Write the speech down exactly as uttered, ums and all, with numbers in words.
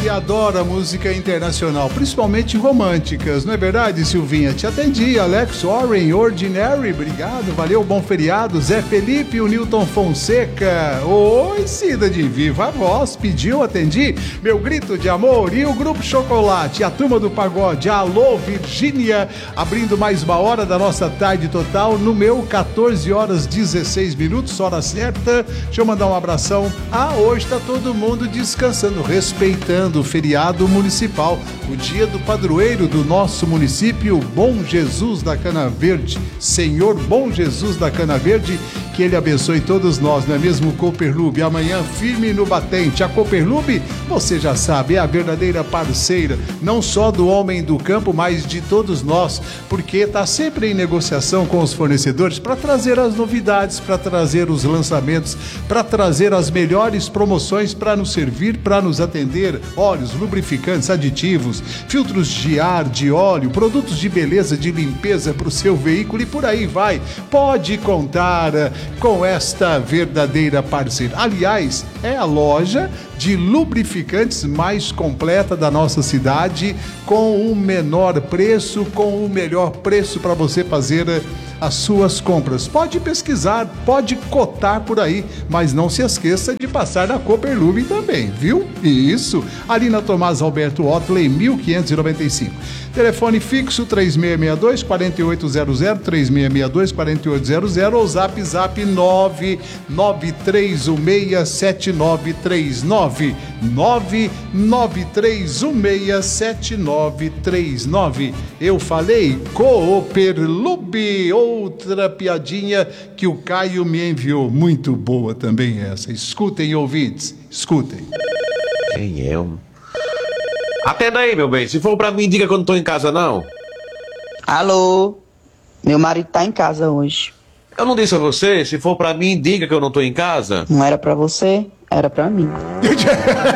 que adora música internacional, principalmente românticas, não é verdade, Silvinha? Te atendi, Alex Warren, Ordinary, obrigado, valeu, bom feriado. Zé Felipe, o Newton Fonseca, oi, Cida de Viva a Voz, pediu, atendi, meu grito de amor, e o Grupo Chocolate, a turma do pagode, alô, Virgínia, abrindo mais uma hora da nossa tarde total, no meu quatorze horas dezesseis minutos, hora certa. Deixa eu mandar um abração. Ah, hoje tá todo mundo descansando, respeitando o feriado municipal, o dia do padroeiro do nosso município, Bom Jesus da Cana Verde. Senhor Bom Jesus da Cana Verde, que ele abençoe todos nós, não é mesmo, Cooperlube? Amanhã firme no batente. A Cooperlube, você já sabe, é a verdadeira parceira, não só do homem do campo, mas de todos nós, porque está sempre em negociação com os fornecedores para trazer as novidades, para trazer os lançamentos, para trazer as melhores promoções para nos servir, para nos atender. Óleos, lubrificantes, aditivos, filtros de ar, de óleo, produtos de beleza, de limpeza para o seu veículo e por aí vai. Pode contar com esta verdadeira parceira. Aliás, é a loja de lubrificantes mais completa da nossa cidade, com o menor preço, com o melhor preço para você fazer as suas compras. Pode pesquisar, pode cotar por aí, mas não se esqueça de passar na Cooperlube também, viu? Isso, ali na Tomás Alberto Otley, mil quinhentos e noventa e cinco. Telefone fixo três seis seis dois, quatro oito zero zero, três seis seis dois, quatro oito zero zero ou zap zap nove nove três um seis sete nove três nove, nove nove três um seis sete nove três nove. Eu falei Cooperlube, outra piadinha que o Caio me enviou, muito boa também essa. Escutem, ouvintes, escutem. Quem é? Atenda aí, meu bem, se for pra mim, diga que eu não tô em casa, não. Alô, meu marido tá em casa hoje. Eu não disse a você, se for pra mim, diga que eu não tô em casa. Não era pra você, era pra mim.